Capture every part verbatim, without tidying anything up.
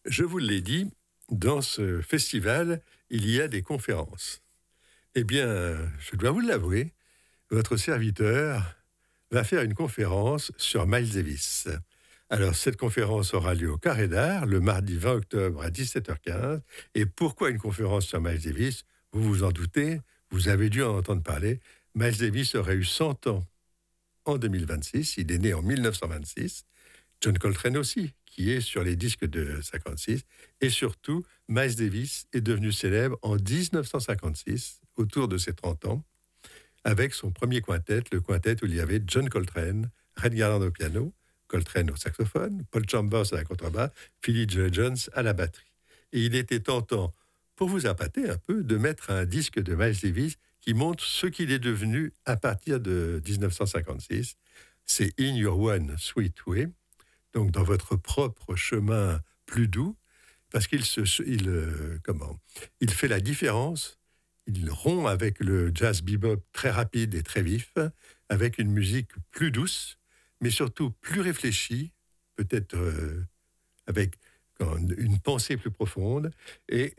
Je vous l'ai dit, dans ce festival, il y a des conférences. Eh bien, je dois vous l'avouer, votre serviteur va faire une conférence sur Miles Davis. Alors, cette conférence aura lieu au Carré d'Art le mardi vingt octobre à dix-sept heures quinze. Et pourquoi une conférence sur Miles Davis? Vous vous en doutez, vous avez dû en entendre parler. Miles Davis aurait eu cent ans en deux mille vingt-six. Il est né en mille neuf cent vingt-six. John Coltrane aussi, qui est sur les disques de cinquante-six. Et surtout, Miles Davis est devenu célèbre en dix-neuf cent cinquante-six, autour de ses trente ans, avec son premier quintet, le quintet où il y avait John Coltrane, Red Garland au piano, Coltrane au saxophone, Paul Chambers à la contrebasse, Philly Joe Jones à la batterie. Et il était tentant, pour vous appâter un peu, de mettre un disque de Miles Davis qui montre ce qu'il est devenu à partir de dix-neuf cent cinquante-six. C'est In Your One Sweet Way, donc dans votre propre chemin plus doux, parce qu'il se, il, euh, comment, il fait la différence. Il rompt avec le jazz bebop très rapide et très vif, avec une musique plus douce, mais surtout plus réfléchie, peut-être euh, avec une pensée plus profonde. Et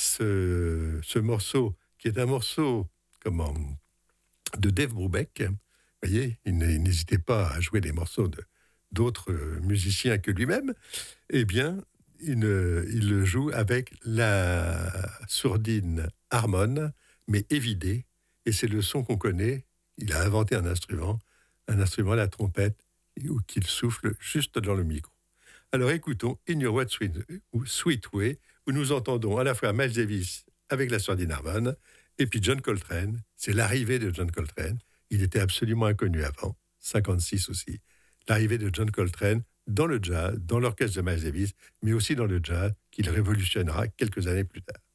ce, ce morceau, qui est un morceau comment, de Dave Brubeck, vous voyez, il n'hésitait pas à jouer des morceaux de, d'autres musiciens que lui-même, eh bien, il, il le joue avec la sourdine Harmon, mais évidée, et c'est le son qu'on connaît. Il a inventé un instrument, un instrument, la trompette, qu'il souffle juste dans le micro. Alors écoutons In Your What Sweet, Sweet Way, où nous entendons à la fois Miles Davis avec la sourdine Harmon, et puis John Coltrane. C'est l'arrivée de John Coltrane. Il était absolument inconnu avant, cinquante-six aussi. L'arrivée de John Coltrane dans le jazz, dans l'orchestre de Miles Davis, mais aussi dans le jazz, qu'il révolutionnera quelques années plus tard.